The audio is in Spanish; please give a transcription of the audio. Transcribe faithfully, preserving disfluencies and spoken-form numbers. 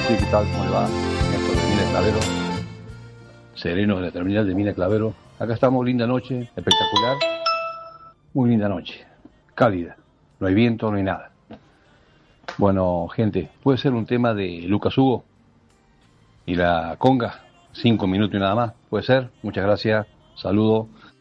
¿qué tal? ¿Cómo le va? Néstor de Mina Clavero, sereno de la terminal de Mina Clavero. Acá estamos, linda noche, espectacular, muy linda noche, cálida, no hay viento, no hay nada. Bueno, gente, puede ser un tema de Lucas Hugo y la conga, cinco minutos y nada más, puede ser. Muchas gracias, saludo.